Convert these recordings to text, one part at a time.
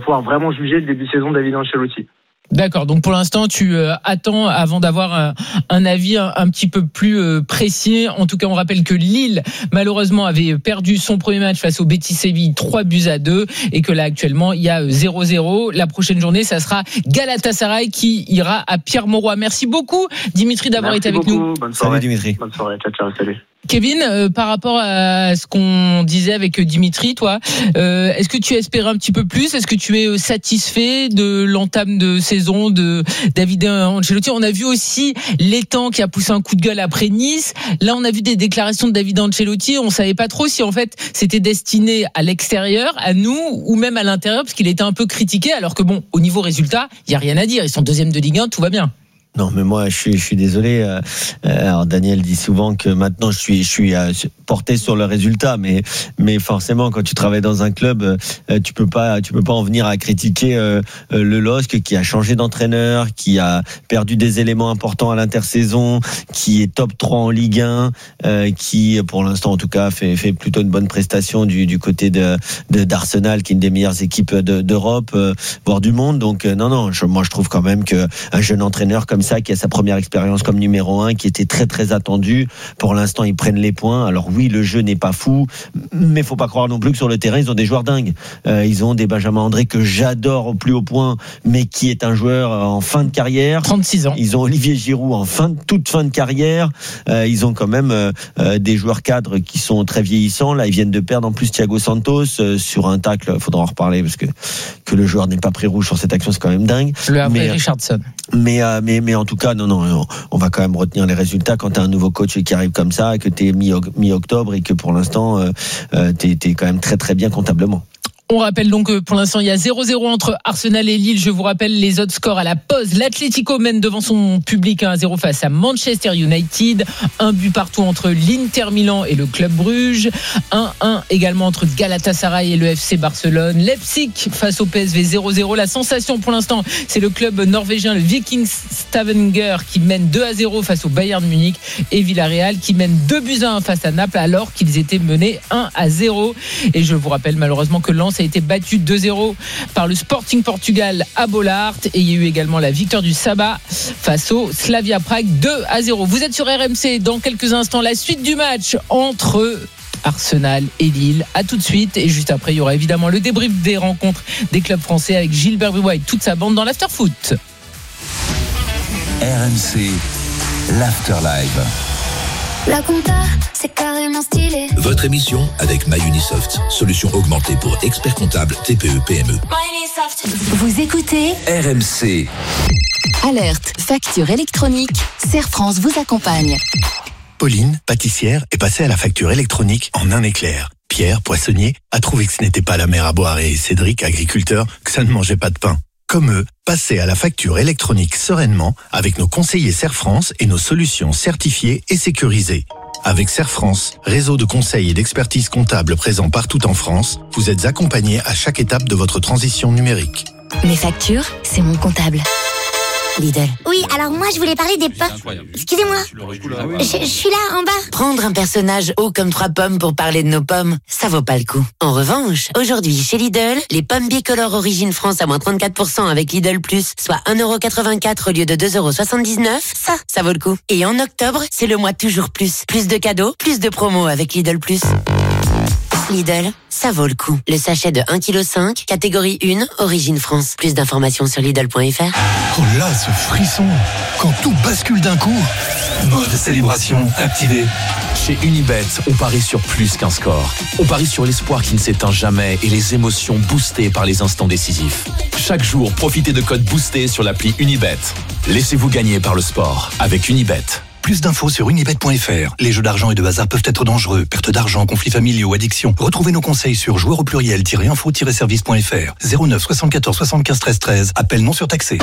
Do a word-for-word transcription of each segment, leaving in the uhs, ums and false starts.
pouvoir vraiment juger le début de saison de David Ancelotti. D'accord, donc pour l'instant tu euh, attends avant d'avoir un, un avis un, un petit peu plus euh, précis. En tout cas, on rappelle que Lille malheureusement avait perdu son premier match face au Betis Séville trois buts à deux et que là actuellement il y a zéro zéro. La prochaine journée, ça sera Galatasaray qui ira à Pierre-Mauroy. Merci beaucoup Dimitri d'avoir Merci été avec beaucoup. nous. Bonne soirée. Salut Dimitri. Bonne soirée, ciao ciao, salut. Kevin, euh, par rapport à ce qu'on disait avec Dimitri, toi, euh, est-ce que tu espérais un petit peu plus ? Est-ce que tu es satisfait de l'entame de saison de David Ancelotti ? On a vu aussi Létang qui a poussé un coup de gueule après Nice. Là, on a vu des déclarations de David Ancelotti. On savait pas trop si en fait c'était destiné à l'extérieur, à nous, ou même à l'intérieur, parce qu'il était un peu critiqué. Alors que bon, au niveau résultat, il y a rien à dire. Ils sont deuxième de Ligue un, tout va bien. Non, mais moi, je suis, je suis désolé. Euh, alors, Daniel dit souvent que maintenant, je suis, je suis euh, porté sur le résultat, mais, mais forcément, quand tu travailles dans un club, euh, tu peux pas, tu peux pas en venir à critiquer euh, le L O S C qui a changé d'entraîneur, qui a perdu des éléments importants à l'intersaison, qui est top trois en Ligue un, euh, qui, pour l'instant, en tout cas, fait, fait plutôt une bonne prestation du, du côté de, de d'Arsenal, qui est une des meilleures équipes de, d'Europe, euh, voire du monde. Donc, euh, non, non, je, moi, je trouve quand même que un jeune entraîneur comme ça, qui a sa première expérience comme numéro un, qui était très très attendu. Pour l'instant, ils prennent les points. Alors oui, le jeu n'est pas fou, mais faut pas croire non plus que sur le terrain, ils ont des joueurs dingues. Euh, ils ont des Benjamin André que j'adore au plus haut point, mais qui est un joueur en fin de carrière. trente-six ans. Ils ont Olivier Giroud en fin de, toute fin de carrière. Euh, ils ont quand même euh, des joueurs cadres qui sont très vieillissants. Là, ils viennent de perdre en plus Thiago Santos euh, sur un tacle. Il faudra en reparler parce que que le joueur n'est pas pris rouge sur cette action, c'est quand même dingue. Le Havre mais, Richardson. Mais, euh, mais, mais en tout cas, non, non, on va quand même retenir les résultats quand tu as un nouveau coach qui arrive comme ça, que tu es mi-octobre et que pour l'instant, euh, tu es quand même très très bien comptablement. On rappelle donc que pour l'instant il y a zéro zéro entre Arsenal et Lille. Je vous rappelle les autres scores à la pause. L'Atlético mène devant son public un à zéro face à Manchester United. Un but partout entre l'Inter Milan et le Club Bruges. un un également entre Galatasaray et le F C Barcelone. Leipzig face au P S V zéro zéro. La sensation pour l'instant c'est le club norvégien, le Viking Stavanger, qui mène deux à zéro face au Bayern Munich, et Villarreal qui mène deux buts à un face à Naples alors qu'ils étaient menés un à zéro. Et je vous rappelle malheureusement que Lens a été battu deux zéro par le Sporting Portugal à Bollaert, et il y a eu également la victoire du Saba face au Slavia Prague deux à zéro. Vous êtes sur R M C. Dans quelques instants, la suite du match entre Arsenal et Lille. À tout de suite, et juste après il y aura évidemment le débrief des rencontres des clubs français avec Gilbert Bribois et toute sa bande dans l'Afterfoot. R M C, l'After Live. La compta, c'est carrément stylé. Votre émission avec MyUnisoft, solution augmentée pour experts comptables T P E P M E. MyUnisoft. Vous écoutez R M C. Alerte, facture électronique, Serre France vous accompagne. Pauline, pâtissière, est passée à la facture électronique en un éclair. Pierre, poissonnier, a trouvé que ce n'était pas la mer à boire, et Cédric, agriculteur, que ça ne mangeait pas de pain. Comme eux, passez à la facture électronique sereinement avec nos conseillers Serre France et nos solutions certifiées et sécurisées. Avec Serre France, réseau de conseils et d'expertise comptable présent partout en France, vous êtes accompagnés à chaque étape de votre transition numérique. Mes factures, c'est mon comptable. Lidl. Oui, alors moi je voulais parler des pommes. Excusez-moi, je, je suis là en bas. Prendre un personnage haut comme trois pommes pour parler de nos pommes, ça vaut pas le coup. En revanche, aujourd'hui chez Lidl, les pommes bicolores Origine France à moins trente-quatre pour cent avec Lidl Plus, soit un euro quatre-vingt-quatre au lieu de deux euros soixante-dix-neuf, ça, ça vaut le coup. Et en octobre, c'est le mois toujours plus. Plus de cadeaux, plus de promos avec Lidl Plus. Lidl, ça vaut le coup. Le sachet de un virgule cinq kilos, catégorie un, Origine France. Plus d'informations sur Lidl point F R. Oh là, ce frisson, quand tout bascule d'un coup. Mode célébration activé. Chez Unibet, on parie sur plus qu'un score. On parie sur l'espoir qui ne s'éteint jamais et les émotions boostées par les instants décisifs. Chaque jour, profitez de codes boostés sur l'appli Unibet. Laissez-vous gagner par le sport avec Unibet. Plus d'infos sur unibet point F R. Les jeux d'argent et de hasard peuvent être dangereux. Perte d'argent, conflits familiaux, addiction. Retrouvez nos conseils sur joueurs au pluriel-info-service point F R. zéro neuf soixante-quatorze soixante-quinze treize treize. Appel non surtaxé.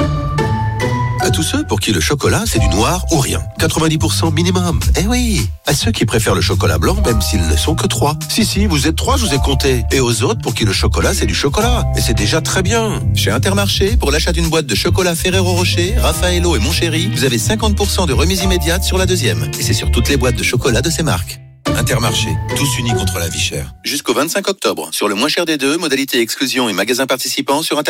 À tous ceux pour qui le chocolat, c'est du noir ou rien. quatre-vingt-dix pour cent minimum. Eh oui. À ceux qui préfèrent le chocolat blanc, même s'ils ne sont que trois. Si, si, vous êtes trois, je vous ai compté. Et aux autres, pour qui le chocolat, c'est du chocolat. Et c'est déjà très bien. Chez Intermarché, pour l'achat d'une boîte de chocolat Ferrero Rocher, Raffaello et Mon Chéri, vous avez cinquante pour cent de remise immédiate sur la deuxième. Et c'est sur toutes les boîtes de chocolat de ces marques. Intermarché, tous unis contre la vie chère. Jusqu'au vingt-cinq octobre. Sur le moins cher des deux, modalité exclusion et magasin participant sur Intermarché.